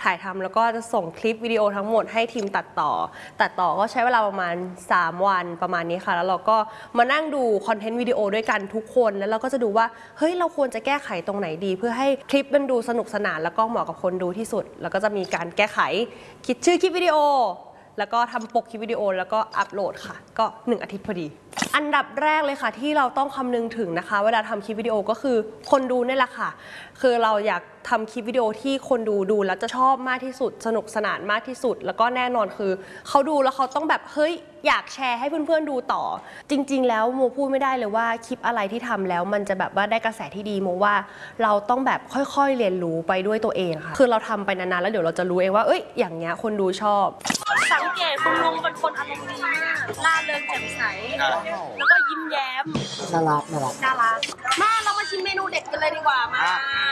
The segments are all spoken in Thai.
ถ่ายทำแล้วก็จะส่งคลิปวิดีโอทั้งหมดให้ทีมตัดต่อก็ใช้เวลาประมาณ3 วันประมาณนี้ค่ะแล้วเราก็มานั่งดูคอนเทนต์วิดีโอด้วยกันทุกคนแล้วเราก็จะดูว่าเฮ้ยเราควรจะแก้ไขตรงไหนดีเพื่อให้คลิปมันดูสนุกสนานแล้วก็เหมาะกับคนดูที่สุดแล้วก็จะมีการแก้ไขคิดชื่อคลิปวิดีโอแล้วก็ทำปกคลิปวิดีโอแล้วก็อัปโหลดค่ะก็1 อาทิตย์พอดีอันดับแรกเลยค่ะที่เราต้องคำนึงถึงนะคะเวลาทำคลิปวิดีโอก็คือคนดูนี่แหละค่ะคือเราอยากทำคลิปวิดีโอที่คนดูแล้วจะชอบมากที่สุดสนุกสนานมากที่สุดแล้วก็แน่นอนคือเขาดูแล้วเขาต้องแบบเฮ้ยอยากแชร์ให้เพื่อนๆดูต่อจริงๆแล้วโมพูดไม่ได้เลยว่าคลิปอะไรที่ทำแล้วมันจะแบบว่าได้กระแสที่ดีโมว่าเราต้องแบบค่อยๆเรียนรู้ไปด้วยตัวเองค่ะคือเราทำไปนานๆแล้วเดี๋ยวเราจะรู้เองว่าเอ้ยอย่างเงี้ยคนดูชอบสังเกตคุณลุงเป็นคนอารมณ์ดีร่าเริงแจ่มใสแล้วก็ยิ้มแย้มน่ารักมาเรามาชิมเมนูเด็ดกันเลยดีกว่ามา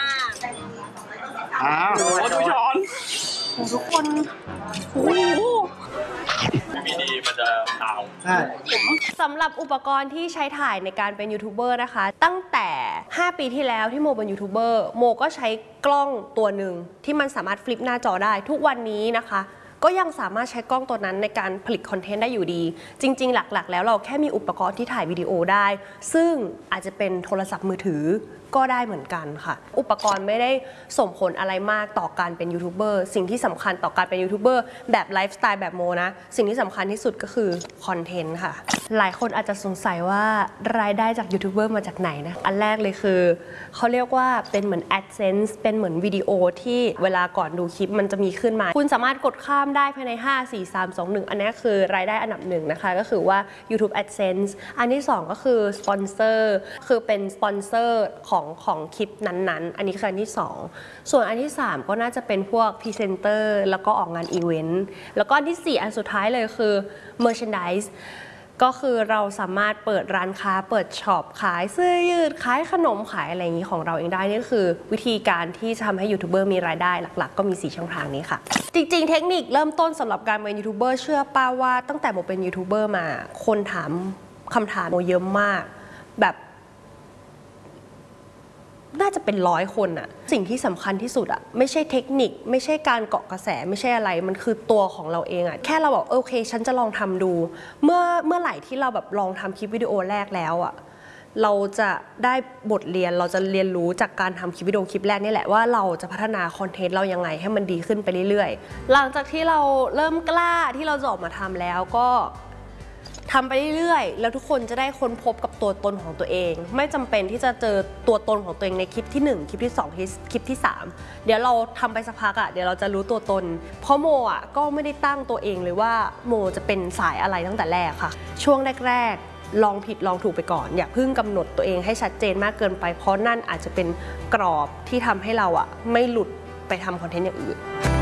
ดูช้อนทุกคนโอ้โหมีดีมันจะขาวสำหรับอุปกรณ์ที่ใช้ถ่ายในการเป็นยูทูบเบอร์นะคะตั้งแต่5 ปีที่แล้วที่โมเป็นยูทูบเบอร์โมก็ใช้กล้องตัวหนึ่งที่มันสามารถฟลิปหน้าจอได้ทุกวันนี้นะคะก็ยังสามารถใช้กล้องตัวนั้นในการผลิตคอนเทนต์ได้อยู่ดีจริงๆหลักๆแล้วเราแค่มีอุปกรณ์ที่ถ่ายวิดีโอได้ซึ่งอาจจะเป็นโทรศัพท์มือถือก็ได้เหมือนกันค่ะอุปกรณ์ไม่ได้ส่งผลอะไรมากต่อการเป็นยูทูบเบอร์สิ่งที่สำคัญต่อการเป็นยูทูบเบอร์แบบไลฟ์สไตล์แบบโมนะสิ่งที่สำคัญที่สุดก็คือคอนเทนต์ค่ะหลายคนอาจจะสงสัยว่ารายได้จากยูทูบเบอร์มาจากไหนนะอันแรกเลยคือเขาเรียกว่าเป็นเหมือน AdSense เป็นเหมือนวิดีโอที่เวลาก่อนดูคลิปมันจะมีขึ้นมาคุณสามารถกดข้ามได้ภายใน5 4 3 2 1อันนี้คือรายได้อันดับ1นะคะก็คือว่า YouTube AdSense อันที่2ก็คือสปอนเซอร์คือเป็นสปอนเซอร์ของคลิปนั้นๆอันนี้คืออันที่2ส่วนอันที่3ก็น่าจะเป็นพวกพรีเซนเตอร์แล้วก็ออกงานอีเวนต์แล้วก็อันที่4อันสุดท้ายเลยคือ Merchandise ก็คือเราสามารถเปิดร้านค้าเปิดช็อปขายเสื้อยืดขายขนมขายอะไรอย่างนี้ของเราเองได้นี่คือวิธีการที่จะทำให้ยูทูบเบอร์มีรายได้หลักๆก็มี4 ช่องทางนี้ค่ะจริงๆเทคนิคเริ่มต้นสำหรับการเป็นยูทูบเบอร์เชื่อป้าว่าตั้งแต่โมเป็นยูทูบเบอร์มาคนถามคำถามโมเยอะมากแบบน่าจะเป็น100 คนอะสิ่งที่สำคัญที่สุดอะไม่ใช่เทคนิคไม่ใช่การเกาะกระแสไม่ใช่อะไรมันคือตัวของเราเองอะแค่เราบอกโอเคฉันจะลองทำดูเมื่อไหร่ที่เราแบบลองทำคลิปวิดีโอแรกแล้วอะเราจะได้บทเรียนเราจะเรียนรู้จากการทำคลิปวิดีโอคลิปแรกนี่แหละว่าเราจะพัฒนาคอนเทนต์เรายังไงให้มันดีขึ้นไปเรื่อยๆหลังจากที่เราเริ่มกล้าที่เราจะออกมาทำแล้วก็ทำไปเรื่อยๆแล้วทุกคนจะได้ค้นพบกับตัวตนของตัวเองไม่จำเป็นที่จะเจอตัวตนของตัวเองในคลิปที่1คลิปที่2คลิปที่3เดี๋ยวเราทำไปสักพักเดี๋ยวเราจะรู้ตัวตนเพราะโมก็ไม่ได้ตั้งตัวเองเลยว่าโมจะเป็นสายอะไรตั้งแต่แรกค่ะช่วงแรกๆลองผิดลองถูกไปก่อนอย่าเพิ่งกำหนดตัวเองให้ชัดเจนมากเกินไปเพราะนั่นอาจจะเป็นกรอบที่ทำให้เราไม่หลุดไปทำคอนเทนต์อย่างอื่น